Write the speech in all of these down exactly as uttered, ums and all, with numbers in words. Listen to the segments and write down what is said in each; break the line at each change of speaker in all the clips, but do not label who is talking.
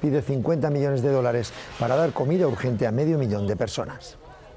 pide cincuenta millones de dólares para dar comida urgente a medio millón de personas.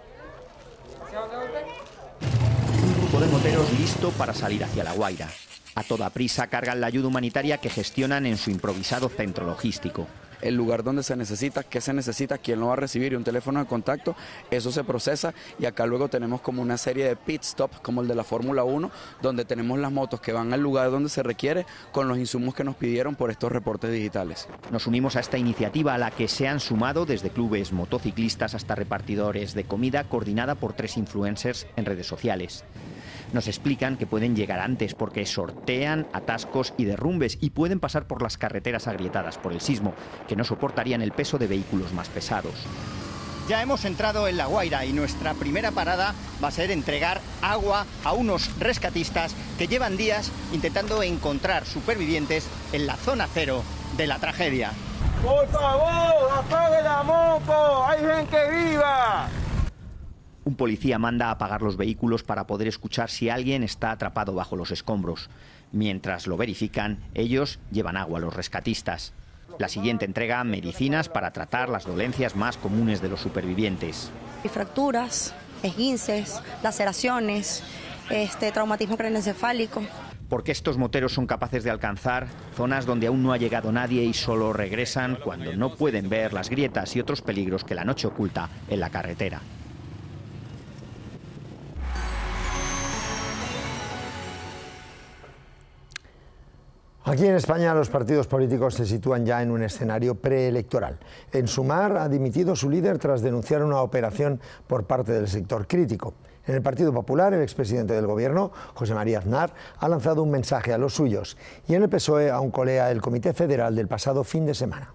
Un grupo de moteros listo para salir hacia La Guaira. A toda prisa cargan la ayuda humanitaria que gestionan en su improvisado centro logístico.
El lugar donde se necesita, qué se necesita, quién lo va a recibir y un teléfono de contacto, eso se procesa y acá luego tenemos como una serie de pit stop como el de la Fórmula uno, donde tenemos las motos que van al lugar donde se requiere con los insumos que nos pidieron por estos reportes digitales.
Nos unimos a esta iniciativa a la que se han sumado desde clubes motociclistas hasta repartidores de comida, coordinada por tres influencers en redes sociales. Nos explican que pueden llegar antes porque sortean atascos y derrumbes y pueden pasar por las carreteras agrietadas por el sismo, que no soportarían el peso de vehículos más pesados. Ya hemos entrado en La Guaira y nuestra primera parada va a ser entregar agua a unos rescatistas que llevan días intentando encontrar supervivientes en la zona cero de la tragedia.
¡Por favor, apague la moto! ¡Hay gente viva!
Un policía manda a apagar los vehículos para poder escuchar si alguien está atrapado bajo los escombros. Mientras lo verifican, ellos llevan agua a los rescatistas. La siguiente entrega medicinas para tratar las dolencias más comunes de los supervivientes.
Fracturas, esguinces, laceraciones, este, traumatismo craneoencefálico.
Porque estos moteros son capaces de alcanzar zonas donde aún no ha llegado nadie y solo regresan cuando no pueden ver las grietas y otros peligros que la noche oculta en la carretera.
Aquí en España los partidos políticos se sitúan ya en un escenario preelectoral. En Sumar ha dimitido su líder tras denunciar una operación por parte del sector crítico. En el Partido Popular, el expresidente del Gobierno, José María Aznar, ha lanzado un mensaje a los suyos. Y en el P S O E aún colea el Comité Federal del pasado fin de semana.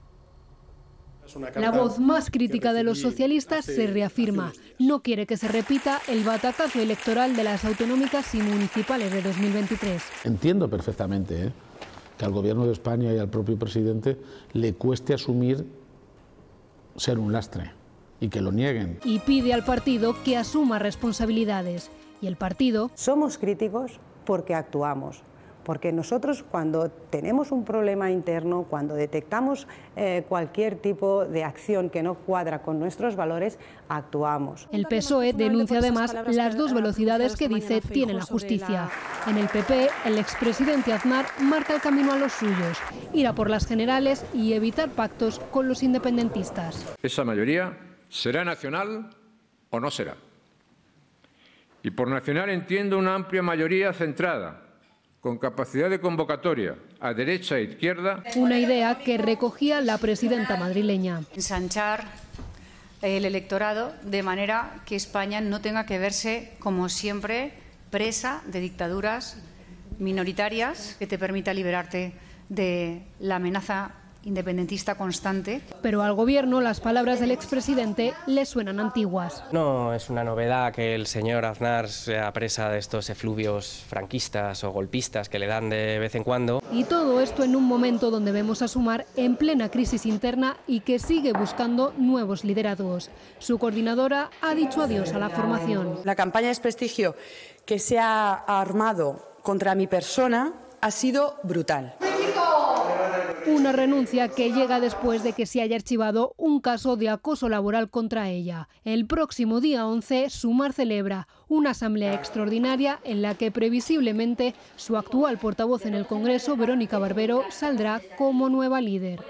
La voz más crítica de los socialistas se reafirma. No quiere que se repita el batacazo electoral de las autonómicas y municipales de dos mil veintitrés.
Entiendo perfectamente ¿eh? que al Gobierno de España y al propio presidente le cueste asumir ser un lastre y que lo nieguen.
Y pide al partido que asuma responsabilidades. Y el partido...
Somos críticos porque actuamos. Porque nosotros cuando tenemos un problema interno, cuando detectamos eh, cualquier tipo de acción que no cuadra con nuestros valores, actuamos.
El P S O E denuncia además las dos velocidades que dice tiene la justicia. En el P P, el expresidente Aznar marca el camino a los suyos, ir a por las generales y evitar pactos con los independentistas.
Esa mayoría será nacional o no será. Y por nacional entiendo una amplia mayoría centrada, con capacidad de convocatoria a derecha e izquierda.
Una idea que recogía la presidenta madrileña.
Ensanchar el electorado de manera que España no tenga que verse, como siempre, presa de dictaduras minoritarias, que te permita liberarte de la amenaza independentista constante.
Pero al gobierno las palabras del expresidente le suenan antiguas.
No es una novedad que el señor Aznar sea presa de estos efluvios franquistas o golpistas que le dan de vez en cuando.
Y todo esto en un momento donde vemos a Sumar en plena crisis interna y que sigue buscando nuevos liderazgos. Su coordinadora ha dicho adiós a la formación.
La campaña de desprestigio que se ha armado contra mi persona ha sido brutal.
Una renuncia que llega después de que se haya archivado un caso de acoso laboral contra ella. El próximo día once, Sumar celebra una asamblea extraordinaria en la que previsiblemente su actual portavoz en el Congreso, Verónica Barbero, saldrá como nueva líder.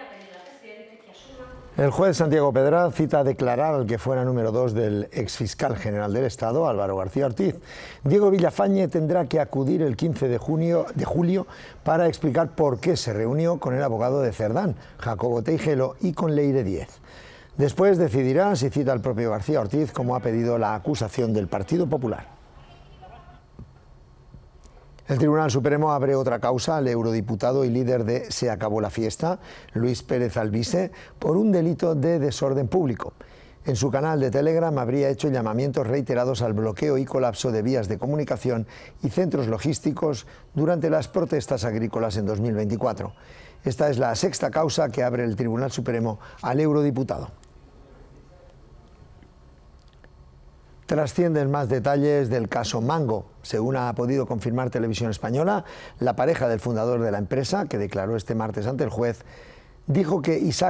El juez Santiago Pedra cita a declarar al que fuera número dos del exfiscal general del Estado, Álvaro García Ortiz. Diego Villafañe tendrá que acudir el quince de junio, de julio para explicar por qué se reunió con el abogado de Cerdán, Jacobo Teijelo, y con Leire Díez. Después decidirá si cita al propio García Ortiz, como ha pedido la acusación del Partido Popular. El Tribunal Supremo abre otra causa al eurodiputado y líder de Se acabó la fiesta, Luis Pérez Alvise, por un delito de desorden público. En su canal de Telegram habría hecho llamamientos reiterados al bloqueo y colapso de vías de comunicación y centros logísticos durante las protestas agrícolas en dos mil veinticuatro. Esta es la sexta causa que abre el Tribunal Supremo al eurodiputado. Trascienden más detalles del caso Mango. Según ha podido confirmar Televisión Española, la pareja del fundador de la empresa, que declaró este martes ante el juez, dijo que Isaac